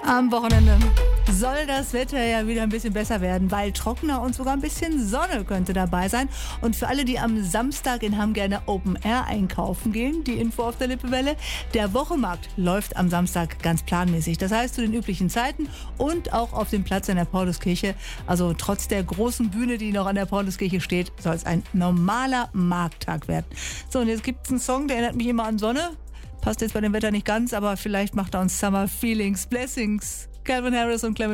Am Wochenende soll das Wetter ja wieder ein bisschen besser werden, weil trockener und sogar ein bisschen Sonne könnte dabei sein. Und für alle, die am Samstag in Hamm gerne Open Air einkaufen gehen, die Info auf der Lippewelle: Der Wochenmarkt läuft am Samstag ganz planmäßig. Das heißt zu den üblichen Zeiten und auch auf dem Platz in der Pauluskirche. Also trotz der großen Bühne, die noch an der Pauluskirche steht, soll es ein normaler Markttag werden. So, und jetzt gibt es einen Song, der erinnert mich immer an Sonne. Passt jetzt bei dem Wetter nicht ganz, aber vielleicht macht er uns Summer Feelings, Blessings. Calvin Harris und Clement